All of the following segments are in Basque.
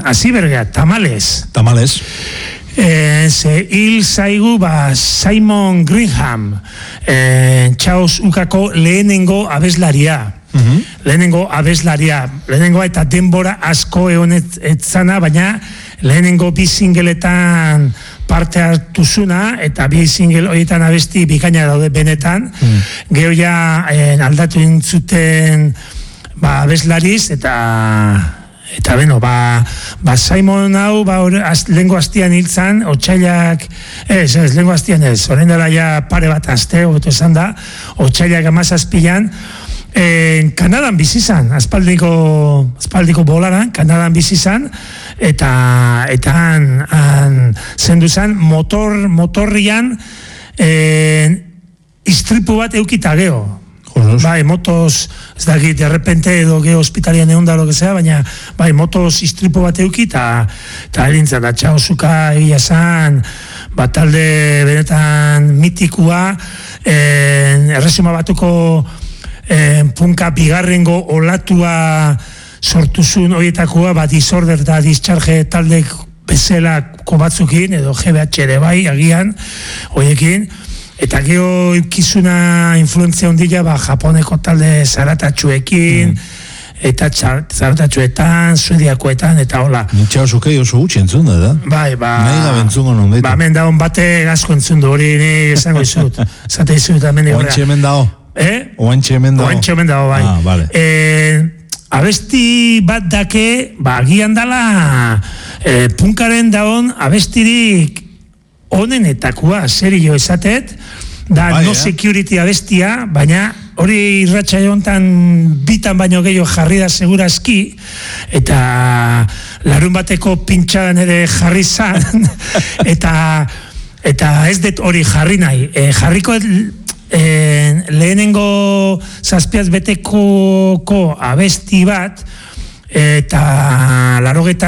hasi bergea, Tamales. Ze hil zaigu Simon Greenham, Txaos ukako lehenengo abeslaria. Lehenengoa eta denbora asko egonet etzana, baina lehenengo bi singleetan parte hartuzuna, eta bi single horietan abesti bikaina daude benetan. Gero ja aldatu intzuten abeslariz, eta beno, Simon hau, lehenko hastian hiltzan, otxailak, lehenko hastian ez, orain dela ja pare bat aste, hobeto esan da, otxailak 17an, Kanadan bizizan, aspaldiko bolaran, Kanadan bizizan, eta han zenduzan motorrian istripu bat eukita geho. Bai, motos, ez dakit, de repente edo geho hospitalian egon da lo que sea, baina bai, motos istripu bat eukita, eta elintzen da, Txaozuka egia zan, talde benetan mitikua, erresuma batuko punka bigarrengo olatua sortuzun horietakoa, Disorder da Discharge taldek bezelako batzukin, edo GBH ere bai, agian, horiekin, eta geho ikizuna influentzia ondila, Japoneko talde zaratatxuekin, eta zaratatxuetan, suediakoetan, eta hola. Txaosukei oso gutxi entzun da? Bai, nahi gabe entzungo non beti. Hemen daun bate asko entzun du, hori esango izut. Zate izut, hemen egorra. Oantxe hemen dao? Oantxe hemen dao, bai. Vale. Abesti bat dake, agian dala, punkaren daun abestirik onenetakoa, serio esatet, da No Security abestia, baina hori irratxa egontan bitan baino gehiago jarri da segurazki, eta larun bateko pintxadan ere jarri zan, eta ez dut hori jarri nahi. Jarriko lehenengo 7 beteko abesti bat, eta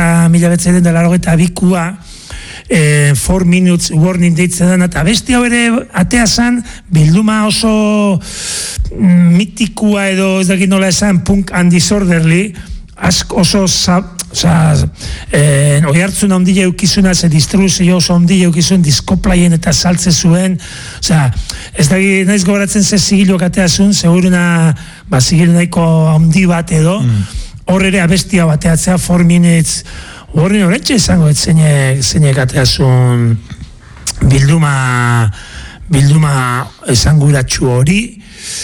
82 4 minutes warning deitzen den, eta abesti hau ere atea zan, bilduma oso mitikua edo ez dakit nola esan, Punk and Disorderly, oso oi hartzun ondile eukizuna, ze distribuzio oso ondile eukizun, diskoplaien eta saltze zuen, ez dakit naiz gogoratzen ze zigilok ateazun, seguruna zigil nahiko handi bat edo, hor ere abestia bateatzea 4 minutes, horren horretxe izango zeinek ateazun bilduma esanguratxu hori,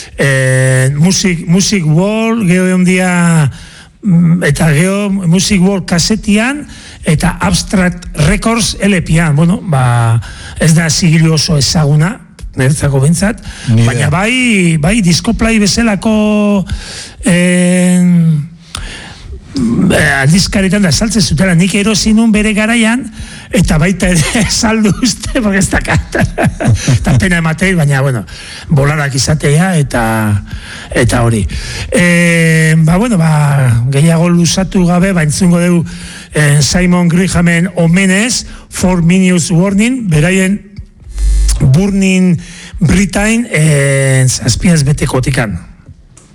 Music Wall, geho egon dia, eta geho Music Wall kasetian, eta Abstract Records LP-an, ez da zigilu oso ezaguna, niretzako bintzat, baina bai diskoplai bezalako aldizkaretan da saltze zutela, nik erosinun bere garaian, eta baita ere saldu uste, porque ez da kanta, eta pena ematei, baina, bolarak izatea, eta hori. Gehiago luzatu gabe, entzungo dugu Simon Greenghamen omenez, 4 minutes warning, beraien Burning Britain, 7 betekotikan.